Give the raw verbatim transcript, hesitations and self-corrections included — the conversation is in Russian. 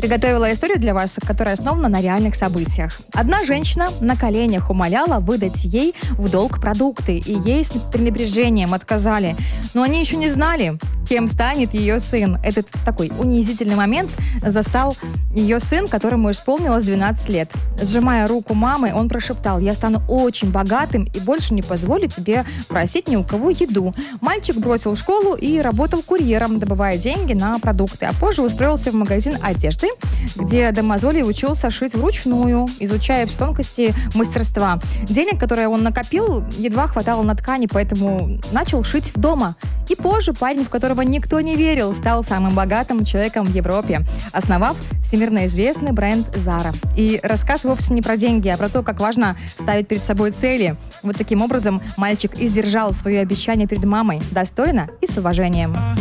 Приготовила историю для вас, которая основана на реальных событиях. Одна женщина на коленях умоляла выдать ей в долг продукты, и ей с пренебрежением отказали. Но они еще не знали, кем станет ее сын. Этот такой унизительный момент застал ее сын, которому исполнилось двенадцать лет. Сжимая руку мамы, он прошептал: «Я стану очень богатым и больше не позволю тебе просить ни у кого еду». Мальчик бросил школу и работал курьером, добывая деньги на продукты, а позже устроился в магазин одежды, где Домазоли учился шить вручную, изучая все тонкости мастерства. Денег, которые он накопил, едва хватало на ткани, поэтому начал шить дома. И позже парень, в которого никто не верил, стал самым богатым человеком в Европе, основав всемирно известный бренд Zara. И рассказ вовсе не про деньги, а про то, как важно ставить перед собой цели. Вот таким образом мальчик и сдержал свое обещание перед мамой достойно и с уважением.